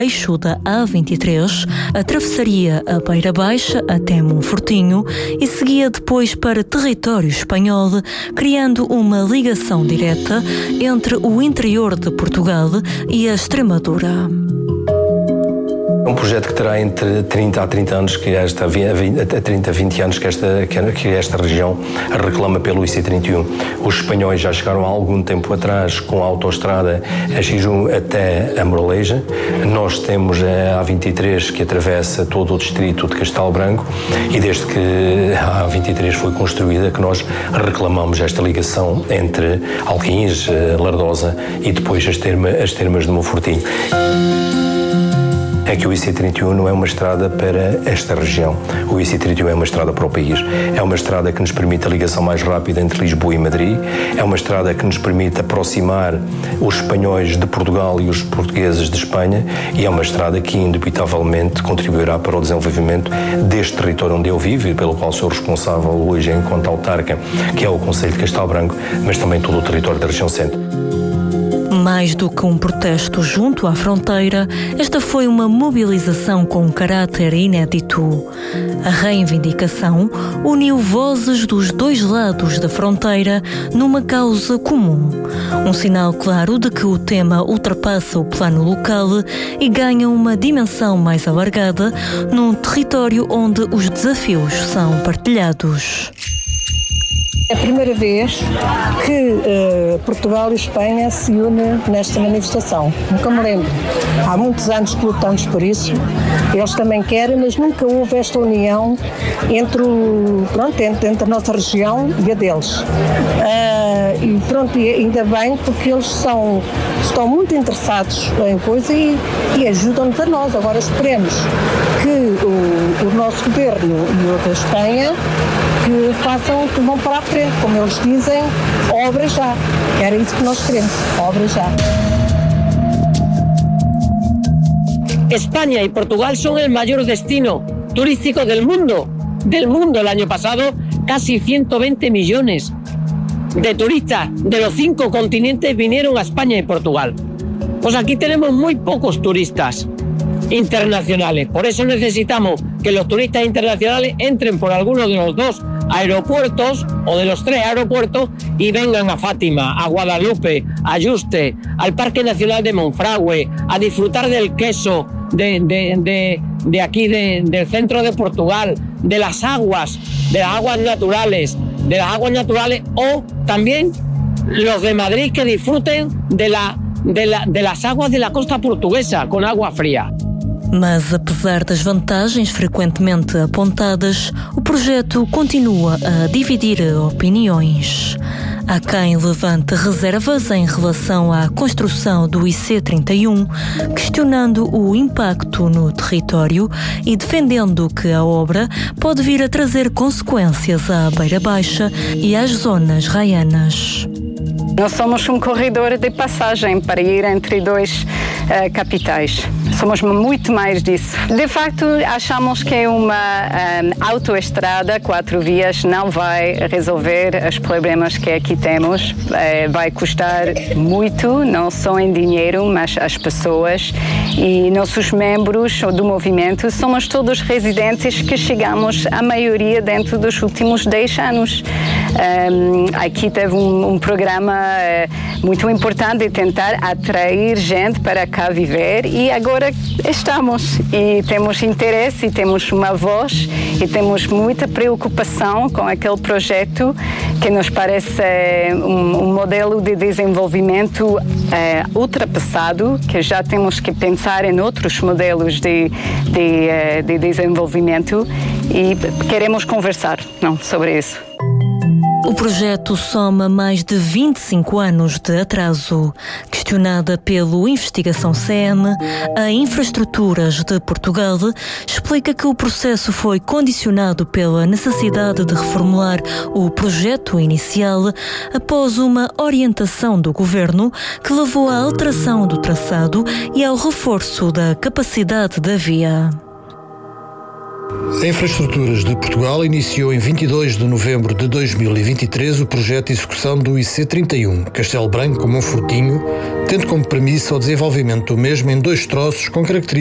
eixo da A23, atravessaria a Beira Baixa até Monfortinho e seguia depois para território espanhol, criando uma ligação direta entre o interior de Portugal e a Extremadura. É um projeto que terá entre 30 a 30 anos, que esta, 30 a 20 anos que esta região reclama pelo IC31. Os espanhóis já chegaram há algum tempo atrás com a autoestrada a Gijón até a Moraleja. Nós temos a A23 que atravessa todo o distrito de Castelo Branco e desde que a A23 foi construída que nós reclamamos esta ligação entre Alquins, Lardosa e depois as termas de Monfortinho. É que o IC31 não é uma estrada para esta região. O IC31 é uma estrada para o país. É uma estrada que nos permite a ligação mais rápida entre Lisboa e Madrid. É uma estrada que nos permite aproximar os espanhóis de Portugal e os portugueses de Espanha e é uma estrada que indubitavelmente contribuirá para o desenvolvimento deste território onde eu vivo e pelo qual sou responsável hoje enquanto autarca, que é o Concelho de Castelo Branco, mas também todo o território da região centro. Mais do que um protesto junto à fronteira, esta foi uma mobilização com caráter inédito. A reivindicação uniu vozes dos dois lados da fronteira numa causa comum. Um sinal claro de que o tema ultrapassa o plano local e ganha uma dimensão mais alargada num território onde os desafios são partilhados. É a primeira vez que Portugal e Espanha se unem nesta manifestação. Nunca me lembro. Há muitos anos que lutamos por isso. Eles também querem, mas nunca houve esta união entre a nossa região e a deles. E ainda bem, porque eles estão muito interessados em coisa e ajudam-nos a nós. Agora esperemos que o nosso governo e o da Espanha que vão para a frente, como eles dizem, obra já. Era isso que nós queremos, obra já. España y Portugal son el mayor destino turístico del mundo. El año pasado, casi 120 millones de turistas de los 5 continentes vinieron a España y Portugal. Pues aquí tenemos muy pocos turistas internacionales. Por eso necesitamos que los turistas internacionales entren por alguno de los 2 aeropuertos o de los 3 aeropuertos y vengan a Fátima, a Guadalupe, a Yuste, al Parque Nacional de Monfragüe, a disfrutar del queso de aquí, del centro de Portugal, de las aguas naturales, o también los de Madrid que disfruten de las aguas de la costa portuguesa con agua fría. Mas, apesar das vantagens frequentemente apontadas, o projeto continua a dividir opiniões. Há quem levante reservas em relação à construção do IC31, questionando o impacto no território e defendendo que a obra pode vir a trazer consequências à Beira Baixa e às zonas raianas. Nós somos um corredor de passagem para ir entre 2 capitais. Somos muito mais disso. De facto, achamos que uma autoestrada 4 vias não vai resolver os problemas que aqui temos. Vai custar muito, não só em dinheiro, mas as pessoas. E nossos membros do movimento somos todos residentes que chegamos, a maioria, dentro dos últimos 10 anos. Aqui teve um programa muito importante de tentar atrair gente para cá viver e agora estamos e temos interesse e temos uma voz e temos muita preocupação com aquele projeto que nos parece um modelo de desenvolvimento ultrapassado, que já temos que pensar em outros modelos de desenvolvimento e queremos conversar sobre isso. O projeto soma mais de 25 anos de atraso. Questionada pelo Investigação CM, a Infraestruturas de Portugal explica que o processo foi condicionado pela necessidade de reformular o projeto inicial após uma orientação do Governo que levou à alteração do traçado e ao reforço da capacidade da via. A Infraestruturas de Portugal iniciou em 22 de novembro de 2023 o projeto de execução do IC31, Castelo Branco-Monfortinho, tendo como premissa o desenvolvimento do mesmo em 2 troços com características